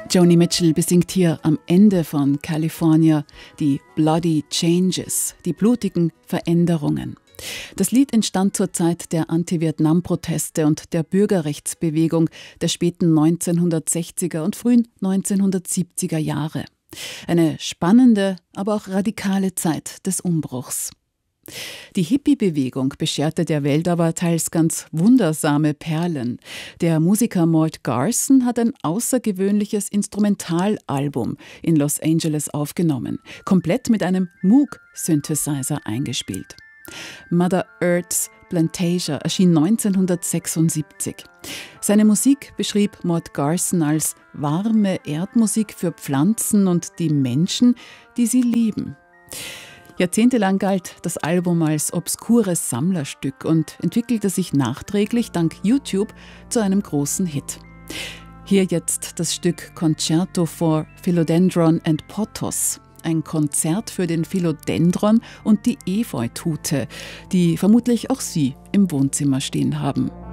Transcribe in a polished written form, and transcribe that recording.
Joni Mitchell besingt hier am Ende von California die Bloody Changes, die blutigen Veränderungen. Das Lied entstand zur Zeit der Anti-Vietnam-Proteste und der Bürgerrechtsbewegung der späten 1960er und frühen 1970er Jahre. Eine spannende, aber auch radikale Zeit des Umbruchs. Die Hippie-Bewegung bescherte der Welt aber teils ganz wundersame Perlen. Der Musiker Mort Garson hat ein außergewöhnliches Instrumentalalbum in Los Angeles aufgenommen, komplett mit einem Moog-Synthesizer eingespielt. Mother Earth's Plantasia erschien 1976. Seine Musik beschrieb Mort Garson als warme Erdmusik für Pflanzen und die Menschen, die sie lieben. Jahrzehntelang galt das Album als obskures Sammlerstück und entwickelte sich nachträglich dank YouTube zu einem großen Hit. Hier jetzt das Stück Concerto for Philodendron and Pothos, ein Konzert für den Philodendron und die Efeutute, die vermutlich auch Sie im Wohnzimmer stehen haben.